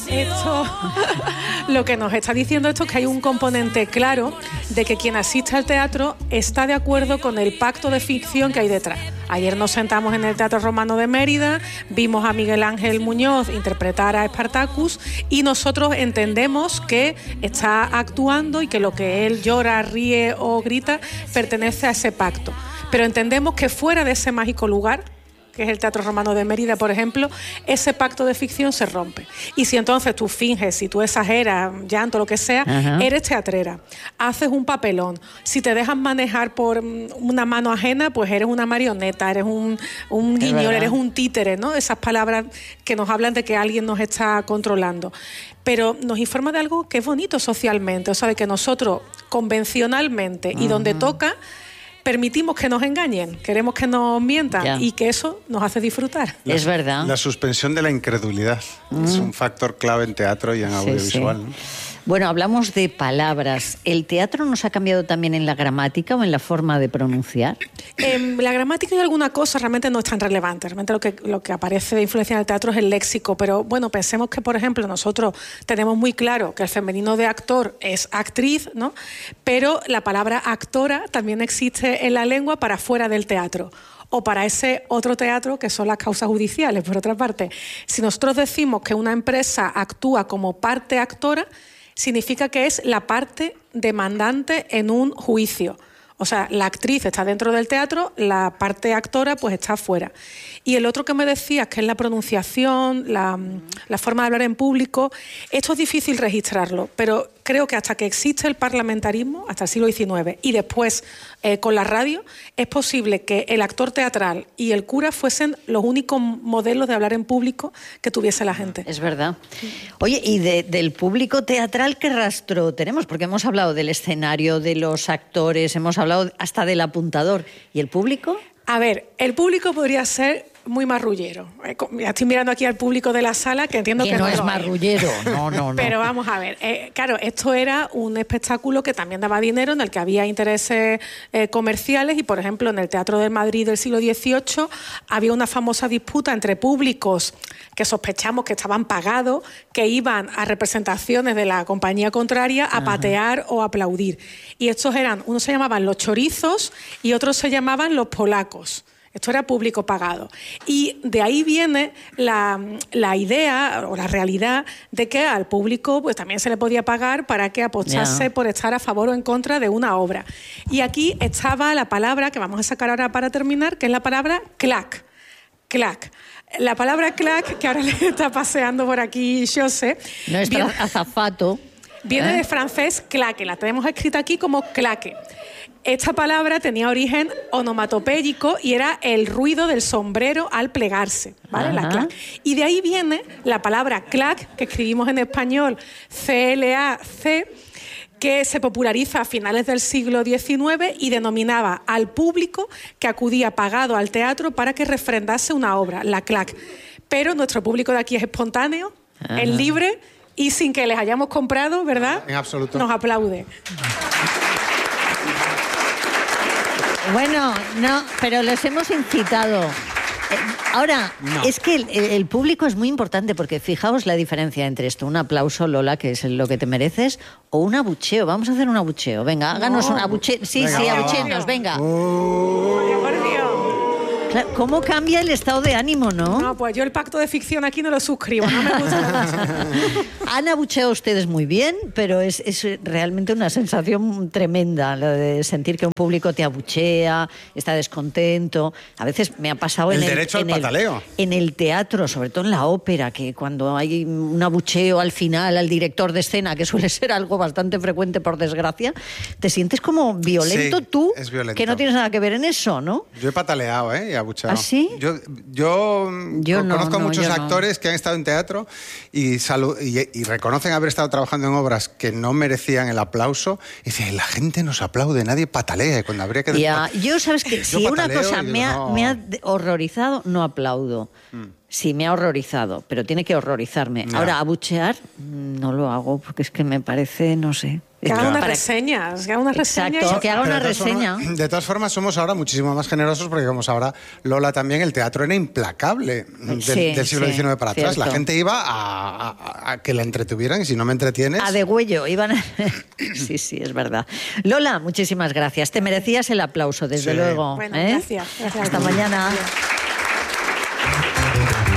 Esto, lo que nos está diciendo esto es que hay un componente claro de que quien asiste al teatro está de acuerdo con el pacto de ficción que hay detrás. Ayer nos sentamos en el Teatro Romano de Mérida, vimos a Miguel Ángel Muñoz interpretar a Spartacus y nosotros entendemos que está actuando y que lo que él llora, ríe o grita pertenece a ese pacto. Pero entendemos que fuera de ese mágico lugar, que es el Teatro Romano de Mérida, por ejemplo, ese pacto de ficción se rompe. Y si entonces tú finges, si tú exageras, llanto, lo que sea, eres teatrera, haces un papelón. Si te dejas manejar por una mano ajena, pues eres una marioneta, eres un guiñol, eres un títere, ¿no? Esas palabras que nos hablan de que alguien nos está controlando. Pero nos informa de algo que es bonito socialmente, o sea, de que nosotros convencionalmente y donde toca, permitimos que nos engañen, queremos que nos mientan y que eso nos hace disfrutar. Es verdad. La suspensión de la incredulidad es un factor clave en teatro y en audiovisual. Sí. ¿No? Bueno, hablamos de palabras. ¿El teatro nos ha cambiado también en la gramática o en la forma de pronunciar? La gramática y alguna cosa realmente no es tan relevante. Realmente lo que aparece de influencia en el teatro es el léxico. Pero bueno, pensemos que, por ejemplo, nosotros tenemos muy claro que el femenino de actor es actriz, ¿no? Pero la palabra actora también existe en la lengua para fuera del teatro. O para ese otro teatro que son las causas judiciales, por otra parte. Si nosotros decimos que una empresa actúa como parte actora, significa que es la parte demandante en un juicio. O sea, la actriz está dentro del teatro, la parte actora pues está fuera. Y el otro que me decías, que es la pronunciación, la forma de hablar en público, esto es difícil registrarlo, pero creo que hasta que existe el parlamentarismo, hasta el siglo XIX, y después con la radio, es posible que el actor teatral y el cura fuesen los únicos modelos de hablar en público que tuviese la gente. Es verdad. Oye, y del público teatral, ¿qué rastro tenemos? Porque hemos hablado del escenario, de los actores, hemos hablado hasta del apuntador. ¿Y el público? A ver, el público podría ser muy marrullero. Estoy mirando aquí al público de la sala, que entiendo que no es marrullero. No. Pero vamos a ver, claro, esto era un espectáculo que también daba dinero, en el que había intereses comerciales y, por ejemplo, en el Teatro de Madrid del siglo XVIII había una famosa disputa entre públicos que sospechamos que estaban pagados, que iban a representaciones de la compañía contraria a patear o aplaudir. Y estos eran, unos se llamaban los chorizos y otros se llamaban los polacos. Esto era público pagado. Y de ahí viene la idea o la realidad de que al público pues también se le podía pagar para que apostase por estar a favor o en contra de una obra. Y aquí estaba la palabra que vamos a sacar ahora para terminar, que es la palabra clac. Clac. La palabra clac, que ahora le está paseando por aquí José... No es azafato. Viene del francés claque, la tenemos escrita aquí como claque. Esta palabra tenía origen onomatopéyico y era el ruido del sombrero al plegarse, ¿vale? La clac. Y de ahí viene la palabra clac, que escribimos en español C-L-A-C, que se populariza a finales del siglo XIX y denominaba al público que acudía pagado al teatro para que refrendase una obra, la clac. Pero nuestro público de aquí es espontáneo, es libre y sin que les hayamos comprado, ¿verdad? En absoluto. Nos aplaude. Bueno, no, pero los hemos incitado. Ahora, es que el público es muy importante porque fijaos la diferencia entre esto. Un aplauso, Lola, que es lo que te mereces, o un abucheo. Vamos a hacer un abucheo. Venga, háganos un abucheo. Sí, abuchenos, venga. Claro, ¿cómo cambia el estado de ánimo, no? No, pues yo el pacto de ficción aquí no lo suscribo, no me gusta. Han abucheado ustedes muy bien, pero es realmente una sensación tremenda, lo de sentir que un público te abuchea, está descontento. A veces me ha pasado el derecho al pataleo. En el teatro, sobre todo en la ópera, que cuando hay un abucheo al final al director de escena, que suele ser algo bastante frecuente por desgracia, te sientes como violento tú, es violento. Que no tienes nada que ver en eso, ¿no? Yo he pataleado, abuchado. ¿Ah, sí? Yo conozco muchos actores que han estado en teatro y reconocen haber estado trabajando en obras que no merecían el aplauso y dicen, la gente nos aplaude, nadie patalea cuando habría que... Yo, ¿sabes qué? Si una cosa me ha horrorizado, no aplaudo. Sí, me ha horrorizado, pero tiene que horrorizarme. No. Ahora, abuchear, no lo hago, porque es que me parece, no sé... Que haga unas reseñas, que haga una reseña. Exacto, que haga una reseña. De todas formas, somos ahora muchísimo más generosos porque, como ahora, Lola también, el teatro era implacable del siglo XIX para atrás. Cierto. La gente iba a que la entretuvieran y si no me entretienes... A degüello, iban a... Sí, es verdad. Lola, muchísimas gracias. Te merecías el aplauso, desde luego. Bueno, gracias. Hasta mañana. Gracias.